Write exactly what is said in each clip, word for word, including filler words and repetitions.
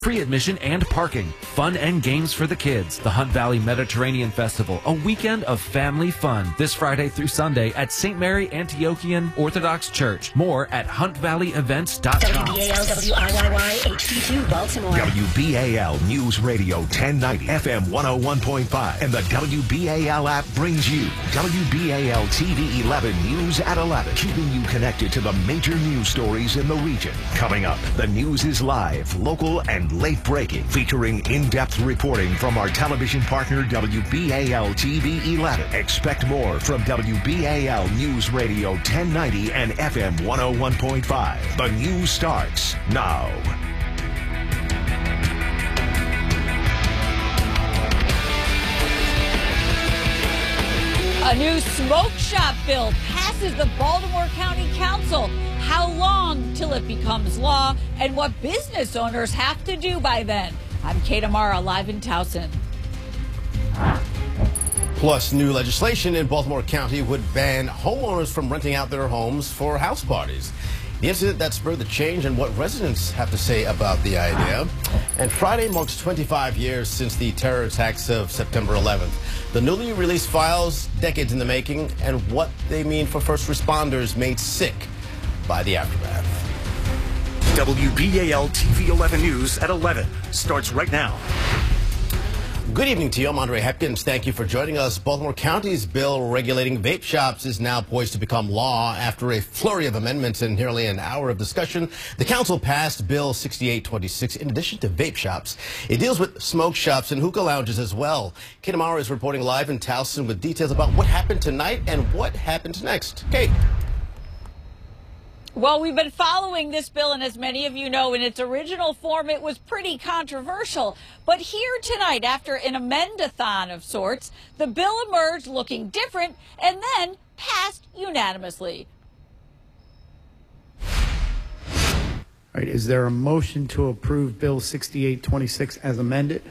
Free admission and parking, fun and games for the kids. The Hunt Valley Mediterranean Festival, a weekend of family fun. This Friday through Sunday at Saint Mary Antiochian Orthodox Church. More at hunt valley events dot com. W B A L W I Y Y H D two Baltimore. W B A L News Radio ten ninety F M one oh one point five. And the W B A L app brings you W B A L T V eleven News at eleven. Keeping you connected to the major news stories in the region. Coming up, the news is live, local, and late breaking, featuring in-depth reporting from our television partner W B A L T V eleven. Expect more from W B A L News Radio ten ninety and F M one oh one point five. The news starts now. A new smoke shop bill passes the Baltimore County Council. How long till it becomes law, and what business owners have to do by then? I'm Kate Amara, live in Towson. Plus, new legislation in Baltimore County would ban homeowners from renting out their homes for house parties. The incident that spurred the change and what residents have to say about the idea. And Friday marks twenty-five years since the terror attacks of September eleventh. The newly released files, decades in the making, and what they mean for first responders made sick by the aftermath. W B A L T V eleven News at eleven starts right now. Good evening to you. I'm Andre Hepkins. Thank you for joining us. Baltimore County's bill regulating vape shops is now poised to become law after a flurry of amendments and nearly an hour of discussion. The council passed Bill sixty-eight twenty-six in addition to vape shops. It deals with smoke shops and hookah lounges as well. Kate Amara is reporting live in Towson with details about what happened tonight and what happens next. Kate. Well, we've been following this bill, and as many of you know, in its original form, it was pretty controversial. But here tonight, after an amendathon of sorts, the bill emerged looking different and then passed unanimously. All right, is there a motion to approve Bill sixty-eight twenty-six as amended?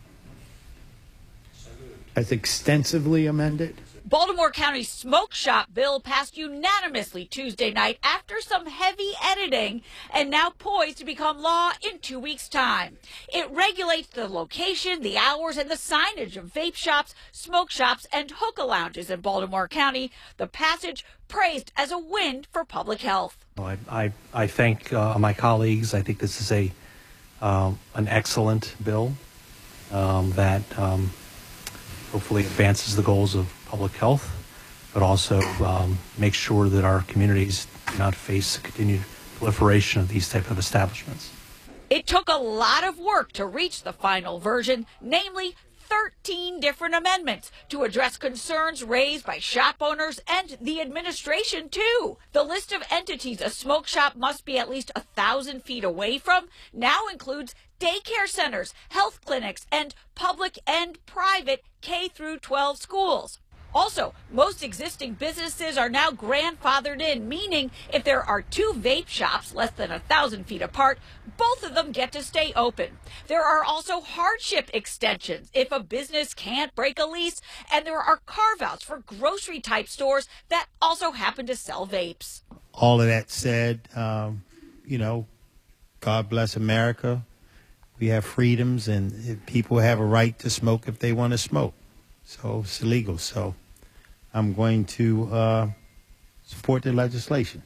As extensively amended? Baltimore County smoke shop bill passed unanimously Tuesday night after some heavy editing and now poised to become law in two weeks' time. It regulates the location, the hours, and the signage of vape shops, smoke shops, and hookah lounges in Baltimore County. The passage praised as a win for public health. I, I, I thank uh, my colleagues. I think this is a um, an excellent bill um, that um, hopefully advances the goals of public health, but also um, makes sure that our communities do not face the continued proliferation of these type of establishments. It took a lot of work to reach the final version, namely thirteen different amendments to address concerns raised by shop owners and the administration, too. The list of entities a smoke shop must be at least a thousand feet away from now includes daycare centers, health clinics, and public and private K through twelve schools. Also, most existing businesses are now grandfathered in, meaning if there are two vape shops less than a thousand feet apart, both of them get to stay open. There are also hardship extensions if a business can't break a lease, and there are carve-outs for grocery-type stores that also happen to sell vapes. All of that said, um, you know, God bless America. We have freedoms, and people have a right to smoke if they want to smoke. So it's illegal. So I'm going to uh, support the legislation.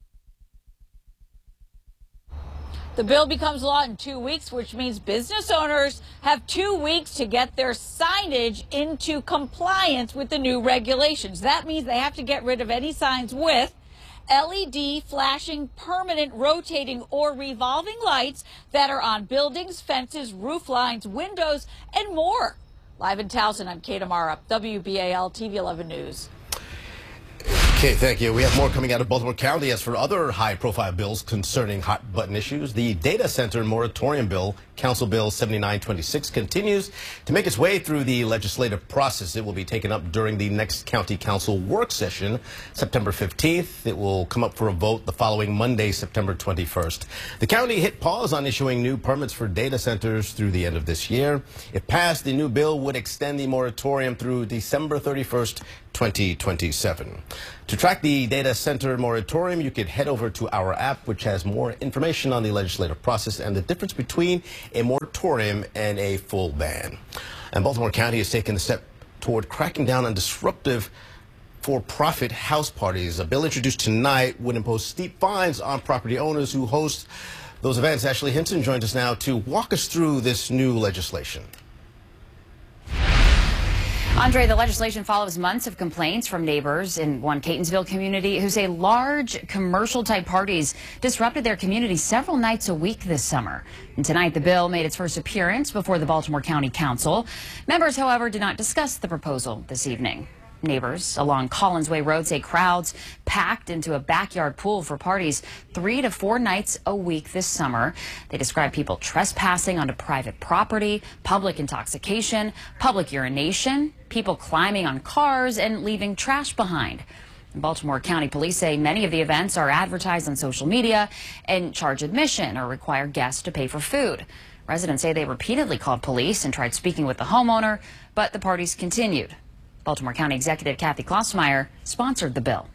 The bill becomes law in two weeks, which means business owners have two weeks to get their signage into compliance with the new regulations. That means they have to get rid of any signs with L E D flashing permanent rotating or revolving lights that are on buildings, fences, roof lines, windows, and more. Live in Towson, I'm Kate Amara, W B A L T V eleven News. Okay, thank you. We have more coming out of Baltimore County. As for other high-profile bills concerning hot-button issues, the Data Center Moratorium Bill, Council Bill seventy-nine twenty-six, continues to make its way through the legislative process. It will be taken up during the next County Council work session, September fifteenth. It will come up for a vote the following Monday, September twenty-first. The county hit pause on issuing new permits for data centers through the end of this year. If passed, the new bill would extend the moratorium through December thirty-first, twenty twenty-seven. To track the data center moratorium, you could head over to our app, which has more information on the legislative process and the difference between a moratorium and a full ban. And Baltimore County has taken the step toward cracking down on disruptive for-profit house parties. A bill introduced tonight would impose steep fines on property owners who host those events. Ashley Hinton joins us now to walk us through this new legislation. Andre, the legislation follows months of complaints from neighbors in one Catonsville community who say large commercial-type parties disrupted their community several nights a week this summer. And tonight, the bill made its first appearance before the Baltimore County Council. Members, however, did not discuss the proposal this evening. Neighbors along Collinsway Road say crowds packed into a backyard pool for parties three to four nights a week this summer. They describe people trespassing onto private property, public intoxication, public urination, people climbing on cars and leaving trash behind. Baltimore County Police say many of the events are advertised on social media and charge admission or require guests to pay for food. Residents say they repeatedly called police and tried speaking with the homeowner, but the parties continued. Baltimore County Executive Kathy Klossmeyer sponsored the bill.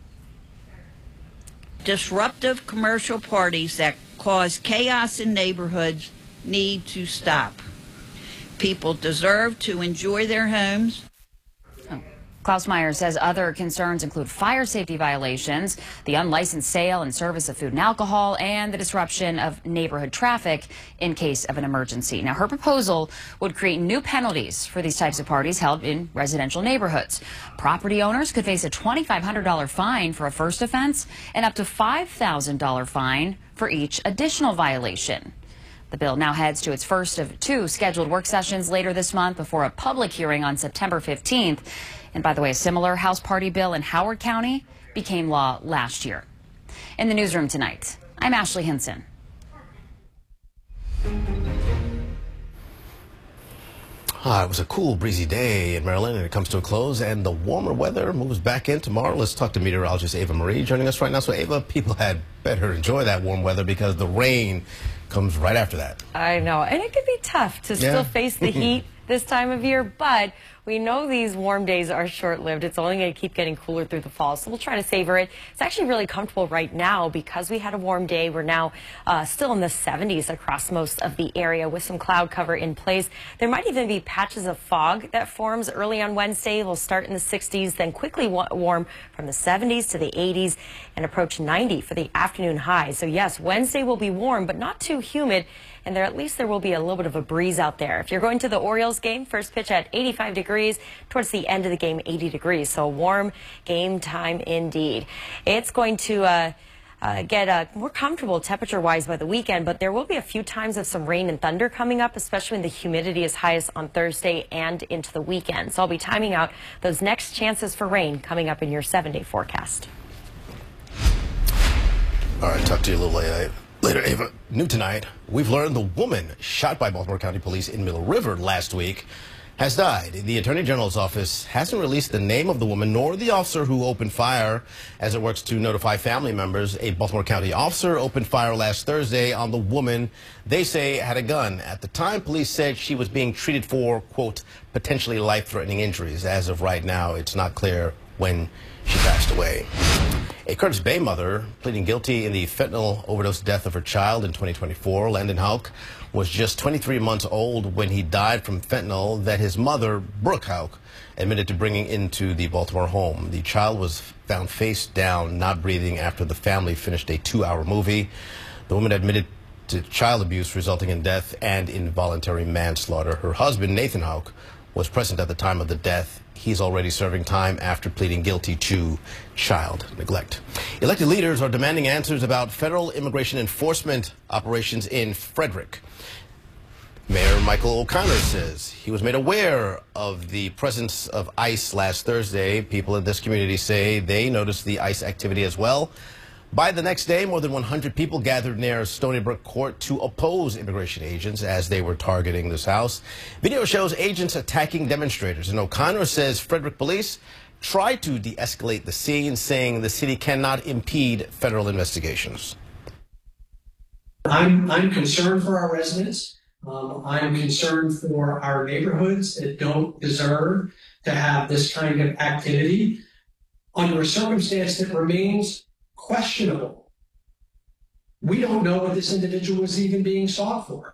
Disruptive commercial parties that cause chaos in neighborhoods need to stop. People deserve to enjoy their homes. Klossmeyer says other concerns include fire safety violations, the unlicensed sale and service of food and alcohol, and the disruption of neighborhood traffic in case of an emergency. Now, her proposal would create new penalties for these types of parties held in residential neighborhoods. Property owners could face a twenty-five hundred dollar fine for a first offense and up to five thousand dollar fine for each additional violation. The bill now heads to its first of two scheduled work sessions later this month before a public hearing on September fifteenth. And by the way, a similar house party bill in Howard County became law last year. In the newsroom tonight, I'm Ashley Hinson. Ah, it was a cool, breezy day in Maryland, and it comes to a close, and the warmer weather moves back in tomorrow. Let's talk to meteorologist Ava Marie joining us right now. So, Ava, people had better enjoy that warm weather because the rain comes right after that. I know, and it could be tough to Yeah. still face the heat this time of year, but we know these warm days are short-lived. It's only going to keep getting cooler through the fall, so we'll try to savor it. It's actually really comfortable right now because we had a warm day. We're now uh, still in the seventies across most of the area with some cloud cover in place. There might even be patches of fog that forms early on Wednesday. We'll start in the sixties, then quickly wa warm from the seventies to the eighties and approach ninety for the afternoon high. So yes, Wednesday will be warm, but not too humid. And there, at least there will be a little bit of a breeze out there. If you're going to the Orioles game, first pitch at eighty-five degrees, towards the end of the game, eighty degrees. So warm game time indeed. It's going to uh, uh, get uh, more comfortable temperature-wise by the weekend, but there will be a few times of some rain and thunder coming up, especially when the humidity is highest on Thursday and into the weekend. So I'll be timing out those next chances for rain coming up in your seven-day forecast. All right, talk to you a little later. Later, Ava. New tonight, we've learned the woman shot by Baltimore County Police in Middle River last week has died. The Attorney General's office hasn't released the name of the woman nor the officer who opened fire as it works to notify family members. A Baltimore County officer opened fire last Thursday on the woman they say had a gun. At the time, police said she was being treated for, quote, potentially life-threatening injuries. As of right now, it's not clear when she passed away. A Curtis Bay mother pleading guilty in the fentanyl overdose death of her child in twenty twenty-four. Landon Houck was just twenty-three months old when he died from fentanyl that his mother, Brooke Houck, admitted to bringing into the Baltimore home. The child was found face down, not breathing, after the family finished a two-hour movie. The woman admitted to child abuse resulting in death and involuntary manslaughter. Her husband, Nathan Houck, was present at the time of the death. He's already serving time after pleading guilty to child neglect. Elected leaders are demanding answers about federal immigration enforcement operations in Frederick. Mayor Michael O'Connor says he was made aware of the presence of ICE last Thursday. People in this community say they noticed the ICE activity as well. By the next day, more than one hundred people gathered near Stony Brook Court to oppose immigration agents as they were targeting this house. Video shows agents attacking demonstrators, and O'Connor says Frederick police tried to de-escalate the scene, saying the city cannot impede federal investigations. I'm, I'm concerned for our residents. Um, I'm concerned for our neighborhoods that don't deserve to have this kind of activity under a circumstance that remains questionable. We don't know what this individual was even being sought for.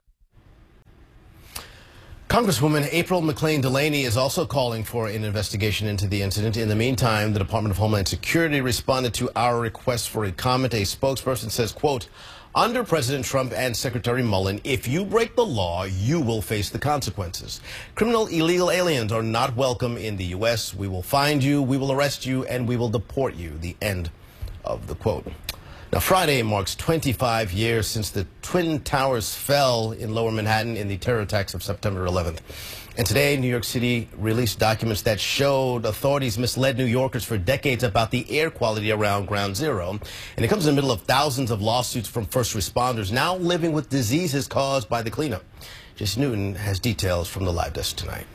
Congresswoman April McClain Delaney is also calling for an investigation into the incident. In the meantime, the Department of Homeland Security responded to our request for a comment. A spokesperson says, quote, under President Trump and Secretary Mullen, if you break the law, you will face the consequences. Criminal illegal aliens are not welcome in the U S. We will find you, we will arrest you, and we will deport you. The end of the quote. Now, Friday marks twenty-five years since the Twin Towers fell in Lower Manhattan in the terror attacks of September eleventh. And today, New York City released documents that showed authorities misled New Yorkers for decades about the air quality around Ground Zero. And it comes in the middle of thousands of lawsuits from first responders now living with diseases caused by the cleanup. Jason Newton has details from the live desk tonight.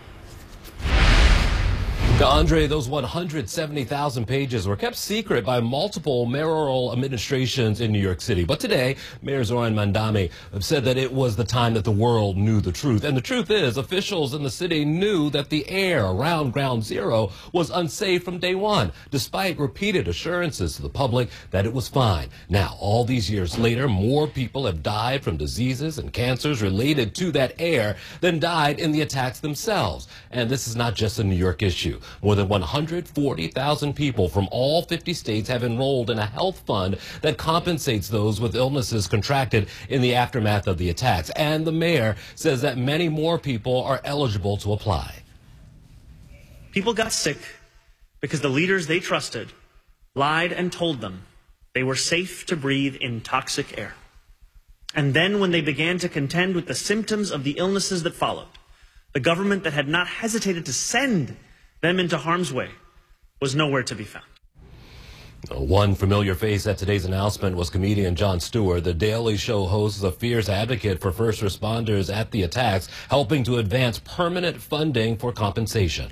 DeAndre, those one hundred seventy thousand pages were kept secret by multiple mayoral administrations in New York City. But today, Mayor Zoran Mandami said that it was the time that the world knew the truth. And the truth is, officials in the city knew that the air around Ground Zero was unsafe from day one, despite repeated assurances to the public that it was fine. Now, all these years later, more people have died from diseases and cancers related to that air than died in the attacks themselves. And this is not just a New York issue. More than one hundred forty thousand people from all fifty states have enrolled in a health fund that compensates those with illnesses contracted in the aftermath of the attacks. And the mayor says that many more people are eligible to apply. People got sick because the leaders they trusted lied and told them they were safe to breathe in toxic air. And then when they began to contend with the symptoms of the illnesses that followed, the government that had not hesitated to send them into harm's way was nowhere to be found. One familiar face at today's announcement was comedian Jon Stewart. The Daily Show host is a fierce advocate for first responders at the attacks, helping to advance permanent funding for compensation.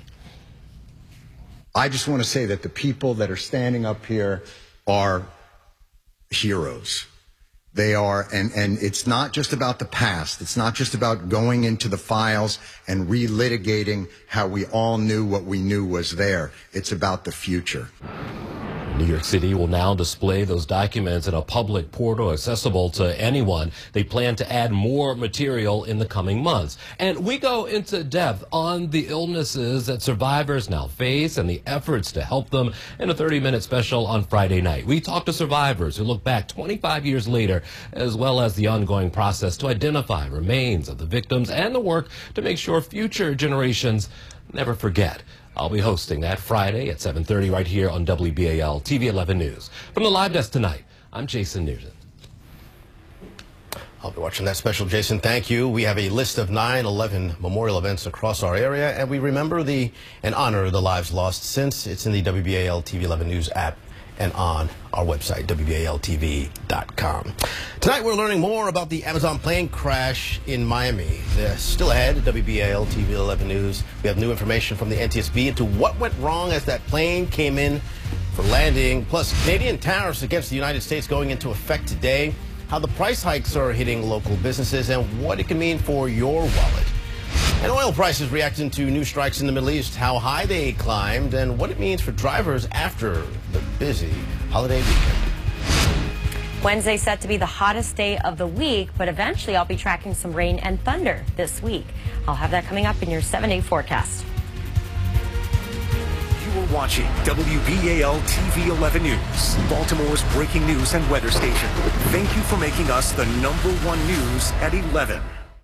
I just want to say that the people that are standing up here are heroes. They are, and, and it's not just about the past. It's not just about going into the files and relitigating how we all knew what we knew was there. It's about the future. New York City will now display those documents in a public portal accessible to anyone. They plan to add more material in the coming months. And we go into depth on the illnesses that survivors now face and the efforts to help them in a thirty minute special on Friday night. We talk to survivors who look back twenty-five years later, as well as the ongoing process to identify remains of the victims and the work to make sure future generations never forget. I'll be hosting that Friday at seven thirty right here on W B A L T V eleven News. From the live desk tonight, I'm Jason Newton. I'll be watching that special, Jason. Thank you. We have a list of nine eleven memorial events across our area, and we remember the and honor the lives lost since. It's in the W B A L T V eleven News app and on our website, W B A L T V dot com. Tonight, we're learning more about the Amazon plane crash in Miami. They're still ahead at W B A L T V eleven News. We have new information from the N T S B into what went wrong as that plane came in for landing, plus Canadian tariffs against the United States going into effect today, how the price hikes are hitting local businesses, and what it can mean for your wallet. And oil prices reacting to new strikes in the Middle East, how high they climbed, and what it means for drivers after the busy holiday weekend. Wednesday set to be the hottest day of the week, but eventually I'll be tracking some rain and thunder this week. I'll have that coming up in your seven-day forecast. You are watching W B A L T V eleven News, Baltimore's breaking news and weather station. Thank you for making us the number one news at eleven.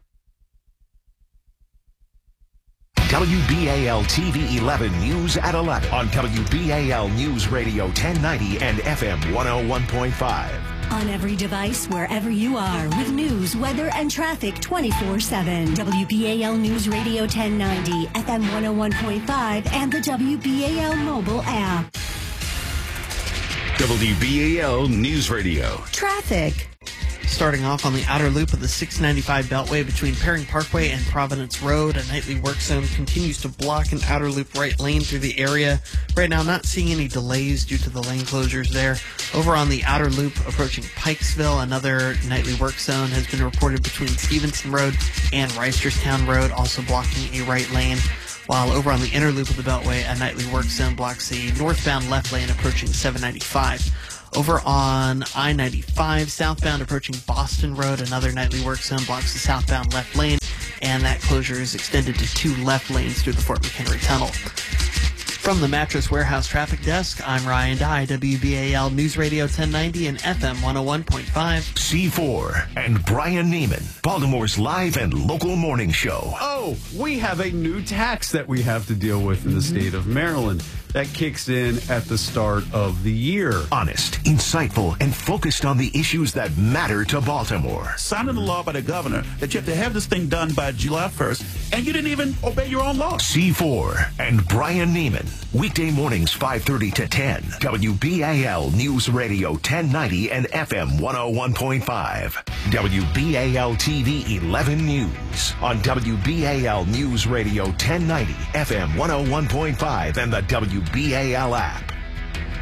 W B A L T V eleven News at eleven on W B A L News Radio ten ninety and F M one oh one point five. On every device, wherever you are, with news, weather, and traffic twenty-four seven. W B A L News Radio ten ninety, F M one oh one point five, and the W B A L mobile app. W B A L News Radio. Traffic. Starting off on the outer loop of the six ninety-five Beltway between Perring Parkway and Providence Road, a nightly work zone continues to block an outer loop right lane through the area. Right now, not seeing any delays due to the lane closures there. Over on the outer loop approaching Pikesville, another nightly work zone has been reported between Stevenson Road and Reisterstown Road, also blocking a right lane. While over on the inner loop of the Beltway, a nightly work zone blocks the northbound left lane approaching seven ninety-five. Over on I ninety-five, southbound approaching Boston Road, another nightly work zone blocks the southbound left lane, and that closure is extended to two left lanes through the Fort McHenry Tunnel. From the Mattress Warehouse Traffic Desk, I'm Ryan Dye, W B A L News Radio ten ninety and F M one oh one point five. C four and Brian Neiman, Baltimore's live and local morning show. Oh, we have a new tax that we have to deal with in the state of Maryland. That kicks in at the start of the year. Honest, insightful, and focused on the issues that matter to Baltimore. Signing the law by the governor that you have to have this thing done by July first, and you didn't even obey your own law. C four and Brian Neiman. Weekday mornings five thirty to ten. W B A L News Radio ten ninety and F M one oh one point five. W B A L T V eleven News on W B A L News Radio ten ninety, F M one oh one point five, and the W B A L app.